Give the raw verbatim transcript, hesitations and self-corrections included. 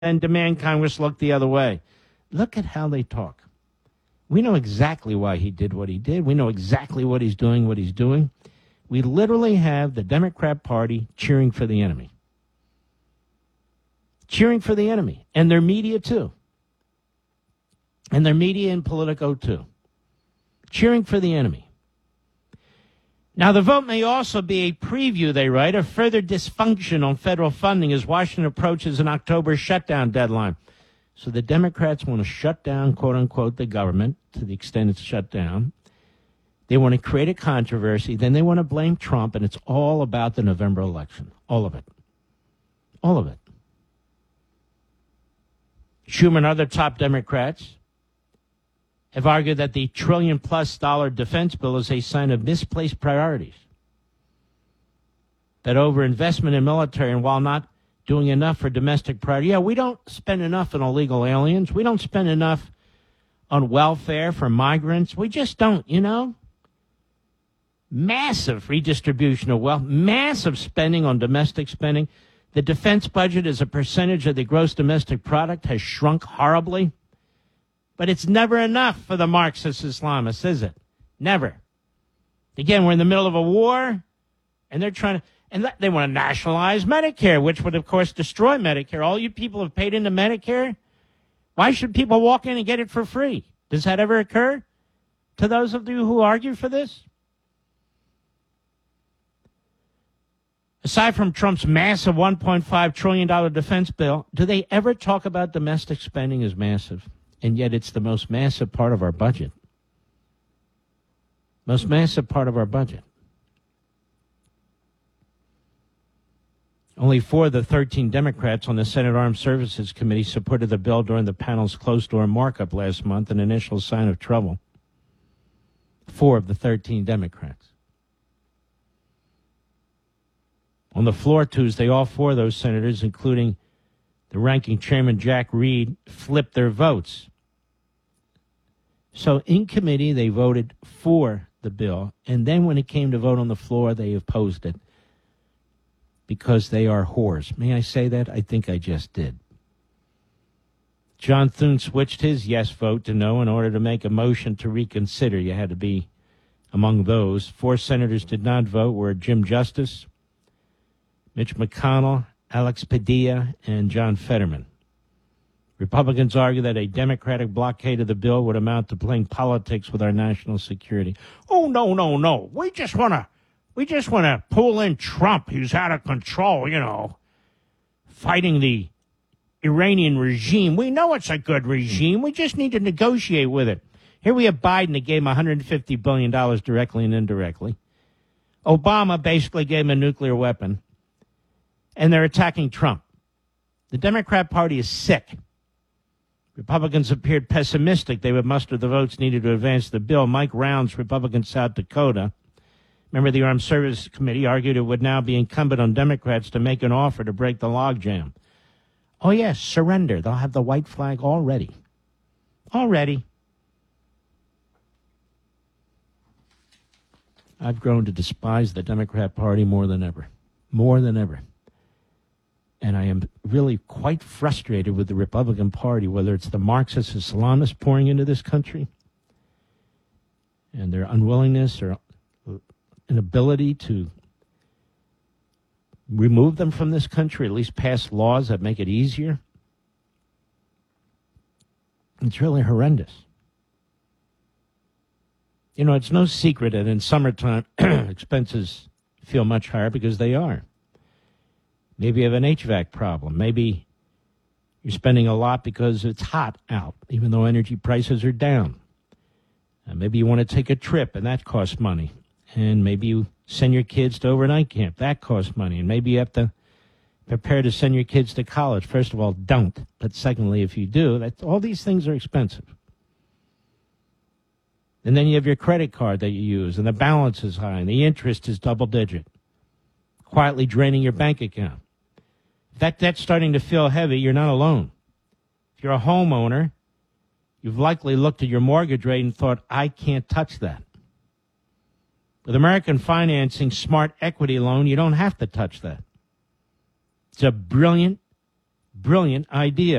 and demand Congress look the other way. Look at how they talk. We know exactly why he did what he did. We know exactly what he's doing, what he's doing. We literally have the Democrat Party cheering for the enemy. Cheering for the enemy. And their media, too. And their media and Politico, too. Cheering for the enemy. Now, the vote may also be a preview, they write, of further dysfunction on federal funding as Washington approaches an October shutdown deadline. So the Democrats want to shut down, quote unquote, the government to the extent it's shut down. They want to create a controversy. Then they want to blame Trump, and it's all about the November election. All of it. All of it. Schumer and other top Democrats have argued that the trillion-plus dollar defense bill is a sign of misplaced priorities. That overinvestment in military, and while not doing enough for domestic priority, yeah, we don't spend enough on illegal aliens. We don't spend enough on welfare for migrants. We just don't, you know. Massive redistribution of wealth, massive spending on domestic spending. The defense budget as a percentage of the gross domestic product has shrunk horribly. But it's never enough for the Marxist Islamists, is it? Never. Again, we're in the middle of a war, and they're trying to, and they want to nationalize Medicare, which would, of course, destroy Medicare. All you people have paid into Medicare. Why should people walk in and get it for free? Does that ever occur to those of you who argue for this? Aside from Trump's massive one point five trillion dollars defense bill, do they ever talk about domestic spending as massive? And yet it's the most massive part of our budget. Most massive part of our budget. Only four of the thirteen Democrats on the Senate Armed Services Committee supported the bill during the panel's closed-door markup last month, an initial sign of trouble. Four of the thirteen Democrats. On the floor Tuesday, all four of those senators, including the ranking chairman, Jack Reed, flipped their votes. So in committee, they voted for the bill, and then when it came to vote on the floor, they opposed it because they are whores. May I say that? I think I just did. John Thune switched his yes vote to no in order to make a motion to reconsider. You had to be among those. Four senators did not vote, were Jim Justice, Mitch McConnell, Alex Padilla, and John Fetterman. Republicans argue that a Democratic blockade of the bill would amount to playing politics with our national security. Oh, no, no, no. We just want to we just want to pull in Trump. He's out of control, you know, fighting the Iranian regime. We know it's a good regime. We just need to negotiate with it. Here we have Biden that gave him one hundred fifty billion dollars directly and indirectly. Obama basically gave him a nuclear weapon. And they're attacking Trump. The Democrat Party is sick. Republicans appeared pessimistic they would muster the votes needed to advance the bill. Mike Rounds, Republican South Dakota, member of the Armed Services Committee, argued it would now be incumbent on Democrats to make an offer to break the logjam. Oh, yes, surrender. They'll have the white flag already. Already. I've grown to despise the Democrat Party more than ever. More than ever. And I am really quite frustrated with the Republican Party, whether it's the Marxist Islamists pouring into this country and their unwillingness or inability to remove them from this country, at least pass laws that make it easier. It's really horrendous. You know, it's no secret that in summertime expenses feel much higher because they are. Maybe you have an H V A C problem. Maybe you're spending a lot because it's hot out, even though energy prices are down. And maybe you want to take a trip, and that costs money. And maybe you send your kids to overnight camp. That costs money. And maybe you have to prepare to send your kids to college. First of all, don't. But secondly, if you do, that, all these things are expensive. And then you have your credit card that you use, and the balance is high, and the interest is double-digit, quietly draining your bank account. If that debt's starting to feel heavy, you're not alone. If you're a homeowner, you've likely looked at your mortgage rate and thought, I can't touch that. With American Financing Smart Equity Loan, you don't have to touch that. It's a brilliant, Brilliant idea.